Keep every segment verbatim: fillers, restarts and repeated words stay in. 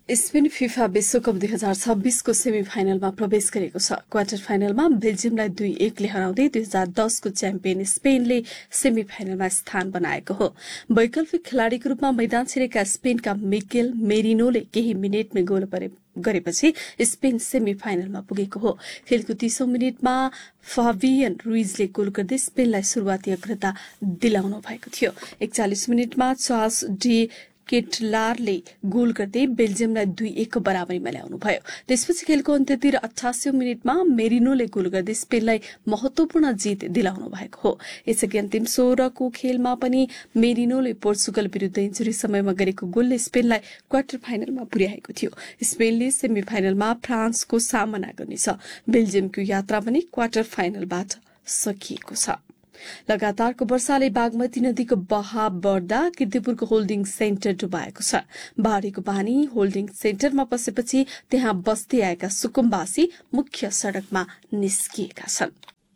Spain FIFA विश्वकप दुई हजार छब्बीसको सेमी फाइनलमा प्रवेश गरेको छ। क्वार्टर फाइनलमा बेल्जियमलाई दुई एकले हराउँदै दुई हजार दसको च्याम्पियन स्पेनले सेमी फाइनलमा स्थान बनाएको हो। वैकल्पिक खेलाड़ीको रूपमा मैदान छिरेका स्पेनका मिकेल मेरिनोले केही मिनटमै गोल गरेपछि स्पेन सेमी फाइनलमा पुगेको हो। खेलको तीसौं मिनटमा फाबियन रुइजले गोल गर्दै स्पेनलाई शुरूआती अग्रता दिलाउनु भएको थियो। एकचालिस मिनटमा चार्ल्स डी केटलारले गोल गर्दै बेल्जियमलाई दुई एकको बराबरीमा ल्याउनुभयो। त्यसपछि खेलको अन्त्यतिर अठासी मिनटमा मेरिनोले गोल गर्दै स्पेनलाई महत्वपूर्ण जित दिलाउनु भएको हो। यसअघि अन्तिम सोह्रको खेलमा पनि मेरिनोले पोर्चुगल विरूद्ध इन्जुरी समयमा गरेको गोलले स्पेनलाई क्वार्टर फाइनलमा पुर्याएको थियो। स्पेनले सेमी फाइनलमा फ्रान्सको सामना गर्नेछ। बेल्जियमको यात्रा पनि क्वार्टर फाइनलबाट सकिएको छ। लगातारको वर्षाले बागमती नदीको बहाव बढ्दा किर्तिपुरको होल्डिङ सेन्टर डुबाएको छ। बाढीको पानी होल्डिङ सेन्टरमा पसेपछि त्यहाँ बस्दै आएका सुकुम्बासी मुख्य सड़कमा निस्किएका छन्।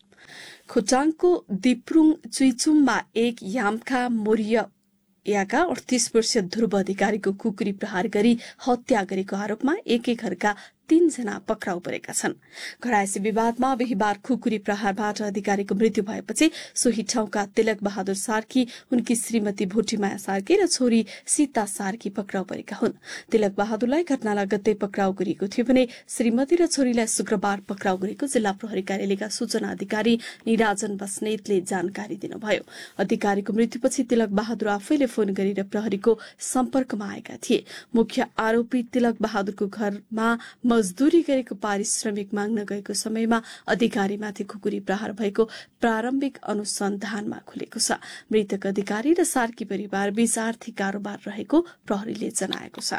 खोटाङको दिप्रुङ चुइचुममा एक यामखा मोरियाका अडतीस वर्षीय ध्रुव अधिकारीको कुकुरी प्रहार गरी हत्या गरेको आरोपमा एकै घरका तीनजना पक्राउ परेका छन्। घरायसी विवादमा बिहिबार खुकुरी प्रहारबाट अधिकारीको मृत्यु भएपछि सोही ठाउँका तिलक बहादुर सार्की, उनकी श्रीमती भोटीमाया सार्की र छोरी सीता सार्की पक्राउ परेका हुन्। तिलक बहादुरलाई घटना लगत्तै पक्राउ गरिएको थियो भने श्रीमती र छोरीलाई शुक्रबार पक्राउ गरेको जिल्ला प्रहरी कार्यालयका सूचना अधिकारी निराजन बस्नेतले जानकारी दिनुभयो। अधिकारीको मृत्युपछि तिलक बहादुर आफैले फोन गरेर प्रहरीको सम्पर्कमा आएका थिए। मुख्य आरोपी तिलक बहादुरको घरमा मजदूरी गरेको पारिश्रमिक माग्न गएको समयमा अधिकारीमाथि खुकुरी प्रहार भएको प्रारम्भिक अनुसन्धानमा खुलेको छ। मृतक अधिकारी र सार्की परिवार बीच आर्थिक कारोबार रहेको प्रहरीले जनाएको छ।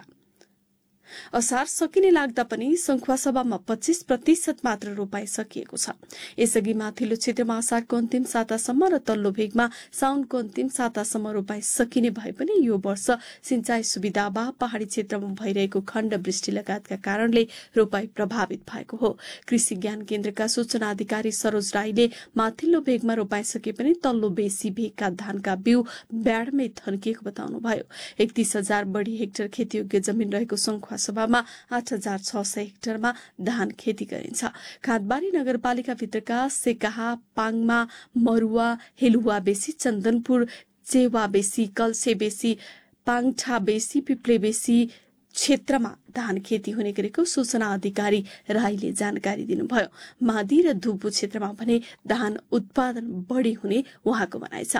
असार सकिने लाग्दा पनि संखुवासभामा पच्चीस प्रतिशत मात्र रोपाई सकिएको छ। यसअघि माथिल्लो क्षेत्रमा असारको अन्तिम सातासम्म र तल्लो भेगमा साउनको अन्तिम सातासम्म रोपाई सकिने भए पनि यो वर्ष सिंचाई सुविधा अभाव, पहाड़ी क्षेत्रमा भइरहेको खण्ड वृष्टि लगायतका कारणले रोपाई प्रभावित भएको हो। कृषि ज्ञान केन्द्रका सूचना अधिकारी सरोज राईले माथिल्लो भेगमा रोपाई सके पनि तल्लो बेसी भेगका धानका बिउ ब्याडमै थन्किएको बताउनुभयो। एकतीस हजार बढ़ी हेक्टर खेतीयोग्य जमिन रहेको संखुवा सभामा आठ हजार छ सय हेक्टरमा धान खेती गरिन्छ। खाँदबारी नगरपालिका भित्रका सेकाहा, पाङमा, मरुवा, हेलुवा बेसी, चन्दनपुर, चेवा बेसी, कल्से बेसी, पाङठा बेसी, पिप्ले बेसी क्षेत्रमा धान खेती हुने गरेको सूचना अधिकारी राईले जानकारी दिनुभयो। मादी र धुपु क्षेत्रमा भने धान उत्पादन बढ़ी हुने उहाँको भनाइ छ।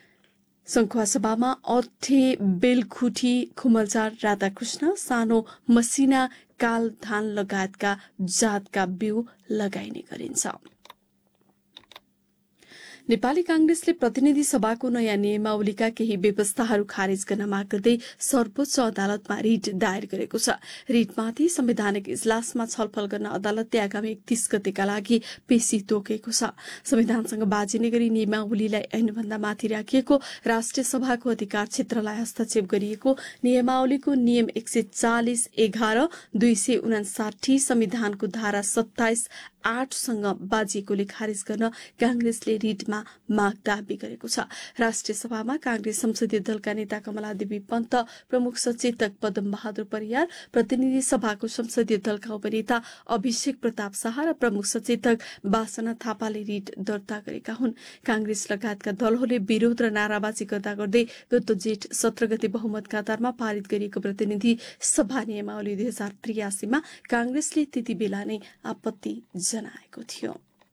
संखुवा सभामा अर्थे, बेलखुठी, खुमलचार, राधाकृष्ण, सानो मसिना, काल धान लगायतका जातका बिउ लगाइने गरिन्छ। नेपाली कांग्रेसले प्रतिनिधि सभाको नयाँ नियमावलीका केही व्यवस्थाहरू खारेज गर्न माग गर्दै सर्वोच्च अदालतमा रिट दायर गरेको छ। रिटमाथि संवैधानिक इजलासमा छलफल गर्न अदालतले आगामी एकतीस गतेका लागि पेशी तोकेको छ। संविधानसँग बाजिने गरी नियमावलीलाई ऐनभन्दा माथि राखिएको, राष्ट्रिय सभाको अधिकार क्षेत्रलाई हस्तक्षेप गरिएको नियमावलीको नियम एक सय चालिस एघार दुई सय उनासाठी संविधानको धारा सत्ताइस आठसँग बाजिएकोले खारेज गर्न कांग्रेसले रिटमा माग दाबी गरेको छ। राष्ट्रिय सभामा कांग्रेस संसदीय दलका नेता कमला देवी पन्त, प्रमुख सचेतक पदम बहादुर परियार, प्रतिनिधि सभाको संसदीय दलका उपनेता अभिषेक प्रताप शाह र प्रमुख सचेतक वासना थापाले रिट दर्ता गरेका हुन्। कांग्रेस लगायतका दलहरूले विरोध र नाराबाजी गर्दा गर्दै गत जेठ सत्र गते बहुमतका आधारमा पारित गरिएको प्रतिनिधि सभा नियमावली दुई हजार त्रियासीमा कांग्रेसले त्यति बेला नै आपत्ति जनाएको थियो।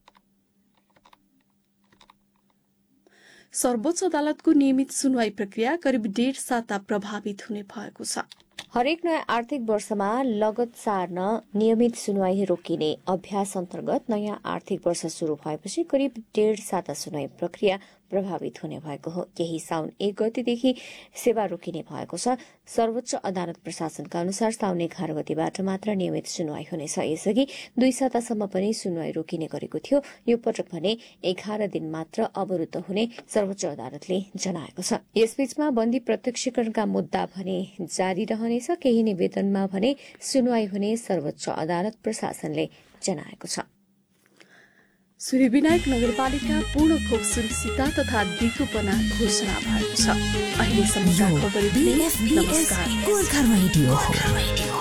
सर्वोच्च अदालतको नियमित सुनवाई प्रक्रिया करिब डेढ साता प्रभावित हुने भएको छ। हरेक नयाँ आर्थिक वर्षमा लगत सार्न नियमित सुनवाई रोकिने अभ्यास अन्तर्गत नयाँ आर्थिक वर्ष शुरू भएपछि करिब डेढ साता सुनवाई प्रक्रिया प्रभावित हुने भएको हो। यही साउन एक गतेदेखि सेवा रोकिने भएको छ। सर्वोच्च अदालत प्रशासनका अनुसार साउन एघार गतेबाट मात्र नियमित सुनवाई हुनेछ। यसअघि दुई सातासम्म पनि सुनवाई रोकिने गरेको थियो। यो पटक भने एघार दिन मात्र अवरुद्ध हुने सर्वोच्च अदालतले जनाएको छ। यसबीचमा बन्दी प्रत्यक्षीकरणका मुद्दा भने जारी रहनेछ। केही निवेदनमा भने सुनवाई हुने सर्वोच्च अदालत प्रशासनले जनाएको छ। सूर्यविनायक नगरपालिका पूर्ण खोप सुनिश्चितता तथा दिगोपना घोषणा भएको छ। अहिलेसम्मका खबर। नमस्कार।